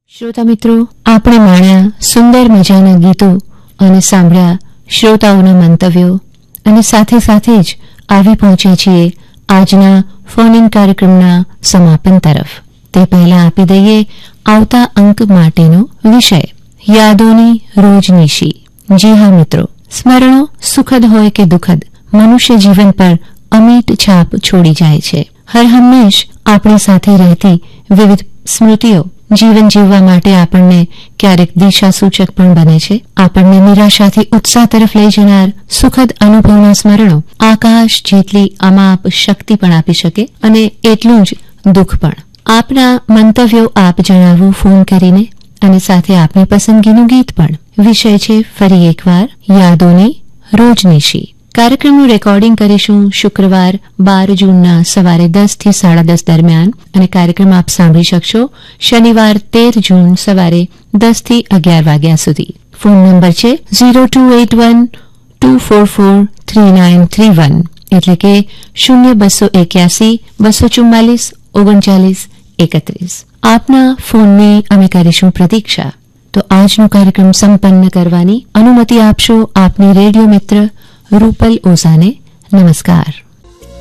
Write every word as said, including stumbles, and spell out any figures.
શ્રોતા મિત્રો, આપણે માણ્યા સુંદર મજાના ગીતો અને સાંભળ્યા શ્રોતાઓના મંતવ્યો અને સાથે સાથે જ આવી પહોંચ્યા છીએ આજના ફોન ઇન કાર્યક્રમના સમાપન તરફ. તે પહેલા આપી દઈએ આવતા અંક માટેનો વિષય, યાદોની રોજનીશી. જી હા મિત્રો, સ્મરણો સુખદ હોય કે દુઃખદ, મનુષ્ય જીવન પર અમિટ છાપ છોડી જાય છે. હર હંમેશ આપણી સાથે રહેતી વિવિધ સ્મૃતિઓ જીવન જીવવા માટે આપણને ક્યારેક દિશા સૂચક પણ બને છે. આપણને નિરાશાથી ઉત્સાહ તરફ લઈ જનાર સુખદ અનુભવના સ્મરણો આકાશ જેટલી અમાપ શક્તિ પણ આપી શકે અને એટલું જ દુઃખ પણ. આપના મંતવ્યો આપ જણાવો ફોન કરીને અને સાથે આપની પસંદગીનું ગીત પણ. વિષય છે ફરી એકવાર યાદોની રોજનીશી. કાર્યક્રમનું રેકોર્ડિંગ કરીશું શુક્રવાર બાર જૂનના સવારે દસ થી સાડા દસ દરમિયાન અને કાર્યક્રમ આપ સાંભળી શકશો શનિવાર તેર જૂન સવારે દસ થી અગિયાર વાગ્યા સુધી. ફોન નંબર છે zero two at one two four four three nine three one એટલે કે શૂન્ય બસો એક્યાસી બસો ચુમ્માલીસ ઓગણચાલીસ એકત્રીસ. આપના ફોનની અમે કરીશું પ્રતીક્ષા. તો આજનો કાર્યક્રમ સંપન્ન કરવાની અનુમતિ આપશો આપની રેડિયો મિત્ર રૂપલ ઓઝાને. નમસ્કાર.